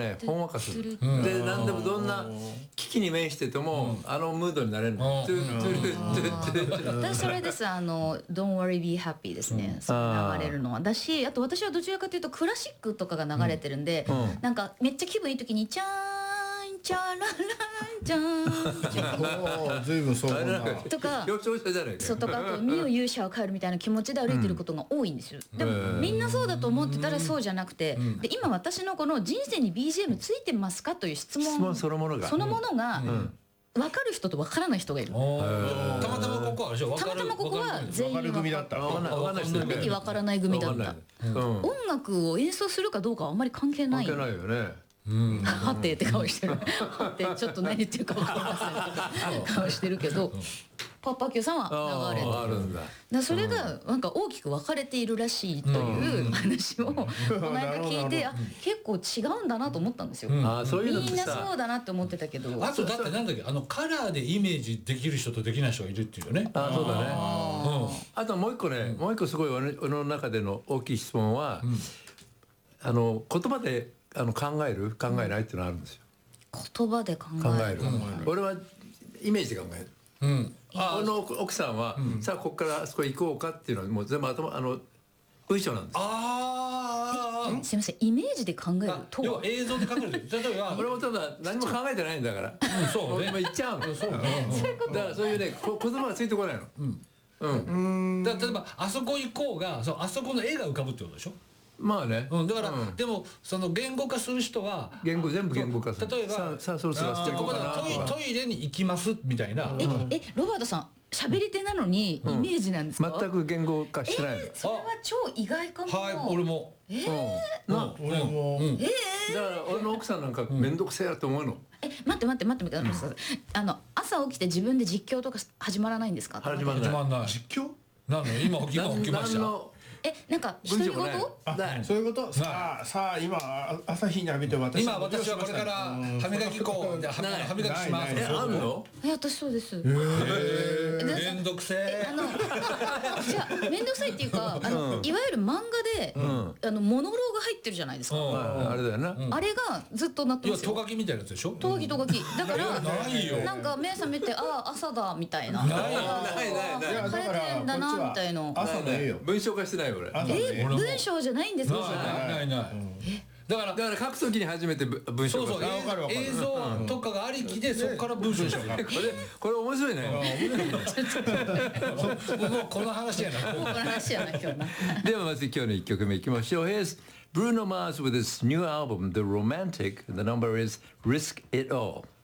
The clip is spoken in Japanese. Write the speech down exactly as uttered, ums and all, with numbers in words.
ねほんわかする、うん、で何でもどんな危機に面してても、うん、あのムードになれるの、うん、 私それですあの Don't worry be happy ですね、うん、それ流れるのはだし、あと私はどちらかというとクラシックとかが流れてるんで、うん、なんかめっちゃ気分いい時にチャーンチャラランチャーンずいぶんそうなとかそうとかあと見よ勇者を変えるみたいな気持ちで歩いてることが多いんですよ、うん、でもみんなそうだと思ってたらそうじゃなくて、うん、で今私のこの人生に ビージーエム ついてますかという質問、 質問そのものがそのものが、うんうん分かる人と分からない人がいる。 たまたまここはたまたまここは全員分かった分からない組だった、うん、音楽を演奏するかどうかはあんまり関係ない関係ないよね。 はてって顔してるはてちょっと何言ってるか分かりませんって顔してるけどパッパー Q さんは流れてあるんだ。 だそれがなんか大きく分かれているらしいという話をこの間聞いて、あ結構違うんだなと思ったんですよ、うん、あそういうのみんなそうだなって思ってたけど、 あとだってなんだっけ、あのカラーでイメージできる人とできない人がいるっていうよね。 あそうだね。 あ,、うん、あともう一個ね、うん、もう一個すごい俺の中での大きい質問は、うん、あの言葉であの考える考えないっていうのがあるんですよ。 言葉で考える、 考える、うん、俺はイメージで考える、うん、俺の奥さんは、うん、さあここからあそこ行こうかっていうのはもう全部頭あの文章なんです。 ああすみません、イメージで考えると要は映像で考える例えば俺もただ何も考えてないんだからそうね言っちゃうのそう、うん、だからそういうねこ言葉がついてこないの、うんうん、だ例えばあそこ行こうがそうあそこの絵が浮かぶってことでしょ。 まあね、 うん、だから、うん、でもその言語化する人は言語全部言語化する。 例えばさあさあそろそろ捨てこうかなトイ、トイレに行きますみたいな、 え、うん、えロバートさん喋り手なのにイメージなんですか、 うん、全く言語化してないの、 えー、それは超意外かも。 はい俺もえー、 うん、な俺も、うん、えー、だから俺の奥さんなんか面倒くせえやと思うの、 え待って待って待って待って、うん、あの朝起きて自分で実況とか始まらないんですか。 始まらない。 始まらない。実況なの今起き今起きました。 え、なんか独り言？ そういうこと。さあさあ今朝日に浴びて私今私はこれから歯磨き粉で歯磨きします。 え、あんの？ え、私そうです。 めんどくせえ。 あのじゃあめんどくさいっていうか、あのいわゆる漫画であのモノローグ入ってるじゃないですか。 あれだよな。 あれがずっとなってますよ。 ト書きみたいなやつでしょ？ ト書きト書き。だからなんか目覚めてあ朝だみたいな。ないないない。晴れてんだなみたいな。 朝だよ。 文章化してない。 え文章じゃないんですか。 ないないない。 だからだから書くときに初めて文章化。 そうそう映像とかがありきでそこから文章にしよう。これこれ面白いね。もうこの話やな。 この話やな今日な。 ではまず今日の一曲目いきましょう。Here's Bruno Mars with his new album The Romantic. The number is Risk It All.